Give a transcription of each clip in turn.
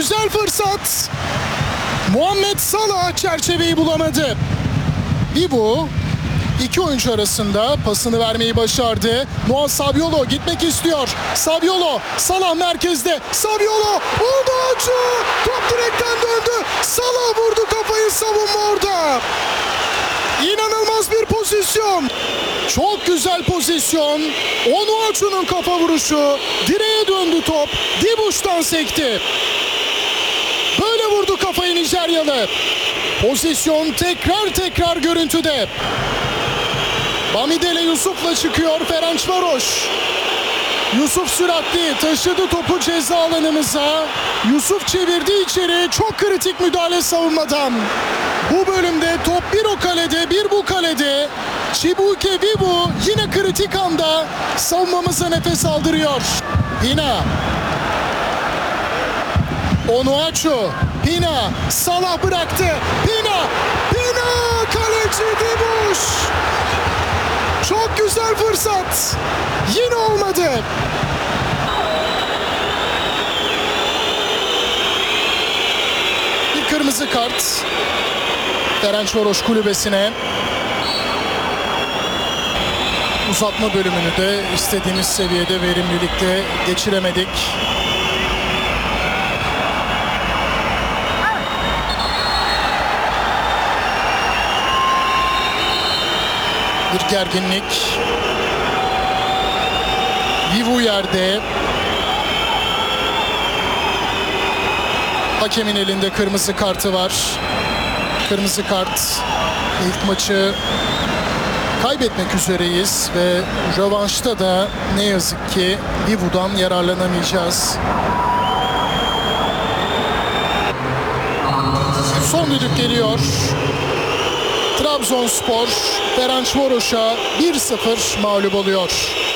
Güzel fırsat. Muhammed Salah çerçeveyi bulamadı. Bu iki oyuncu arasında pasını vermeyi başardı. Noah Saviolo gitmek istiyor. Saviolo, Salah merkezde. Saviolo, Onuachu, top direkten döndü. Salah vurdu kafayı, savunma orada. İnanılmaz bir pozisyon. Çok güzel pozisyon. Onuachu'nun kafa vuruşu. Direğe döndü top. Dip uçtan sekti. Böyle vurdu kafayı Nijeryalı. Pozisyon tekrar görüntüde. Bamidele Yusuf'la çıkıyor Ferencvaros. Yusuf süratli taşıdı topu ceza alanımıza. Yusuf çevirdi içeri. Çok kritik müdahale savunmadan. Bu bölümde top bir o kalede bir bu kalede. Chibuike Vivu yine kritik anda savunmamıza nefes aldırıyor. Pina. Onuachu. Pina. Salah bıraktı. Pina. Kaleci Dibuş. Çok güzel fırsat. Yine olmadı. Bir kırmızı kart. Ferencvaros kulübesine. Uzatma bölümünü de istediğimiz seviyede verimlilikte geçiremedik. Bir gerginlik. Vivu yerde. Hakemin elinde kırmızı kartı var. Kırmızı kart. İlk maçı kaybetmek üzereyiz ve rövanşta da ne yazık ki Vivu'dan yararlanamayacağız. Son düdük geliyor. Trabzonspor Ferencvaros'a 1-0 mağlup oluyor.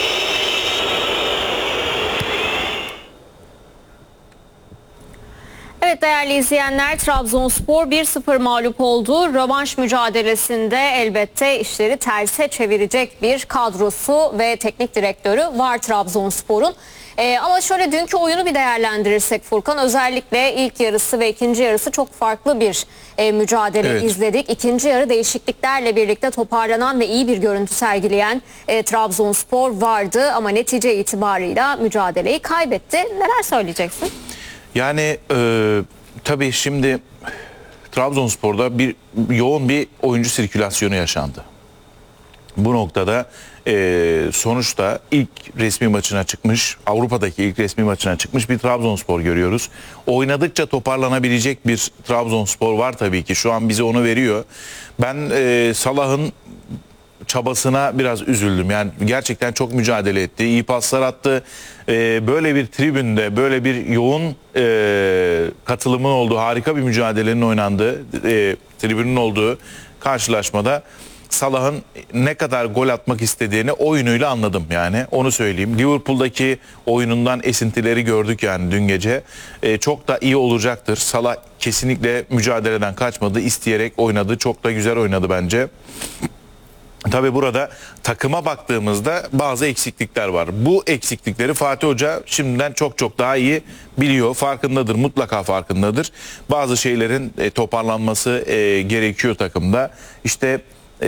Evet değerli izleyenler, Trabzonspor 1-0 mağlup oldu. Rövanş mücadelesinde elbette işleri terse çevirecek bir kadrosu ve teknik direktörü var Trabzonspor'un. Ama şöyle dünkü oyunu bir değerlendirirsek Furkan, özellikle ilk yarısı ve ikinci yarısı çok farklı bir mücadele izledik. İkinci yarı değişikliklerle birlikte toparlanan ve iyi bir görüntü sergileyen Trabzonspor vardı ama netice itibarıyla mücadeleyi kaybetti. Neler söyleyeceksin? Yani tabii şimdi Trabzonspor'da yoğun bir oyuncu sirkülasyonu yaşandı. Bu noktada sonuçta ilk resmi maçına çıkmış, Avrupa'daki ilk resmi maçına çıkmış bir Trabzonspor görüyoruz. Oynadıkça toparlanabilecek bir Trabzonspor var tabii ki. Şu an bize onu veriyor. Ben Salah'ın çabasına biraz üzüldüm. Yani gerçekten çok mücadele etti. İyi paslar attı. Böyle bir tribünde, böyle bir yoğun katılımın olduğu, harika bir mücadelenin oynandığı, tribünün olduğu karşılaşmada Salah'ın ne kadar gol atmak istediğini oyunuyla anladım yani. Onu söyleyeyim. Liverpool'daki oyunundan esintileri gördük yani dün gece. Çok da iyi olacaktır. Salah kesinlikle mücadeleden kaçmadı. İsteyerek oynadı. Çok da güzel oynadı bence. Tabii burada takıma baktığımızda bazı eksiklikler var. Bu eksiklikleri Fatih Hoca şimdiden çok daha iyi biliyor. Farkındadır, mutlaka farkındadır. Bazı şeylerin toparlanması gerekiyor takımda. İşte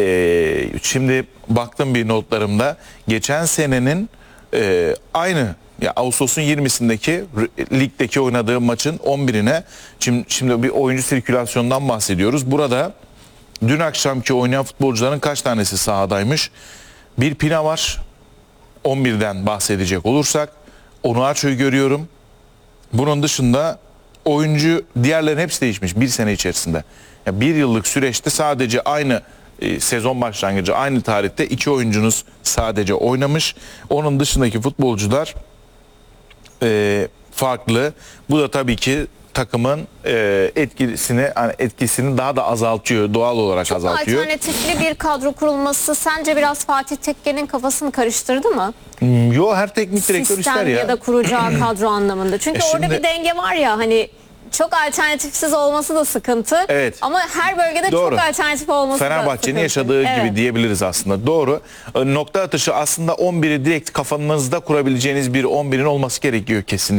şimdi baktım bir notlarımda. Geçen senenin aynı ya Ağustos'un 20'sindeki ligdeki oynadığı maçın 11'ine şimdi bir oyuncu sirkülasyondan bahsediyoruz. Burada dün akşamki oynayan futbolcuların kaç tanesi sahadaymış? Bir Pina var. 11'den bahsedecek olursak. Onuachu'yu görüyorum. Bunun dışında oyuncu diğerlerin hepsi değişmiş bir sene içerisinde. Yani bir yıllık süreçte sadece aynı sezon başlangıcı aynı tarihte 2 oyuncunuz sadece oynamış. Onun dışındaki futbolcular farklı. Bu da tabii ki takımın etkisini daha da azaltıyor, doğal olarak çok azaltıyor. Alternatifli bir kadro kurulması sence biraz Fatih Tekke'nin kafasını karıştırdı mı? Yo, her teknik direktör ister ya. Sistem ya da kuracağı kadro anlamında. Çünkü orada bir denge var ya, hani çok alternatifsiz olması da sıkıntı. Evet. Ama her bölgede doğru, çok alternatif olması da sıkıntı. Fenerbahçe'nin yaşadığı gibi diyebiliriz aslında. Doğru. Nokta atışı aslında 11'i direkt kafanızda kurabileceğiniz bir 11'in olması gerekiyor kesinlikle.